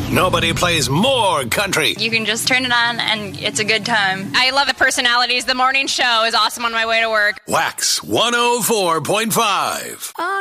Nobody plays more country. You can just turn it on and it's a good time. I love the personalities. The morning show is awesome on my way to work. Wax 104.5.